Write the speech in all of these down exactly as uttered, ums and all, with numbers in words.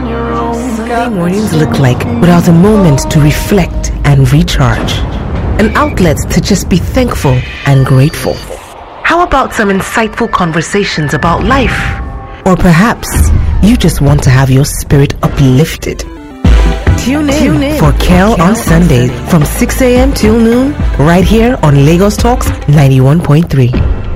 on your own. Sunday mornings look like without a moment to reflect and recharge. An outlet to just be thankful and grateful. How about some insightful conversations about life? Or perhaps you just want to have your spirit uplifted. Tune in, Tune in for Kel on Sunday from six a.m. till noon, right here on Lagos Talks ninety-one point three.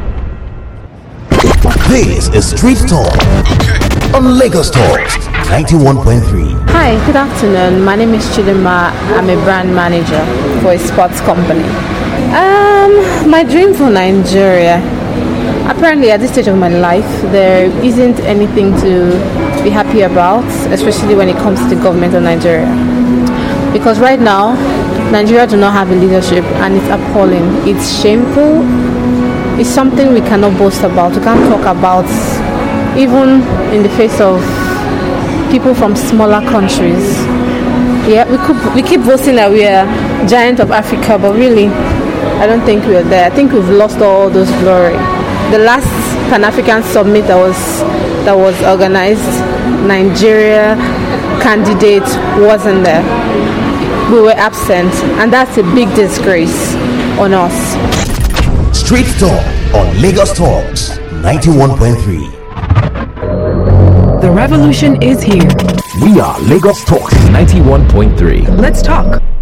This is Street Talk on Lagos Talks ninety-one point three. Hi, good afternoon. My name is Chidima. I'm a brand manager for a sports company. Um, my dream for Nigeria. Apparently, at this stage of my life, there isn't anything to be happy about, especially when it comes to the government of Nigeria. Because right now, Nigeria do not have a leadership, and it's appalling. It's shameful. It's something we cannot boast about. We can't talk about, even in the face of people from smaller countries. Yeah, we could we keep boasting that we are giant of Africa, but really, I don't think we are there. I think we've lost all those glory. The last Pan-African summit that was that was organized, Nigeria candidate wasn't there. We were absent, and that's a big disgrace on us. Street Talk on Lagos Talks ninety-one point three. The revolution is here. We are Lagos Talks ninety-one point three. Let's talk.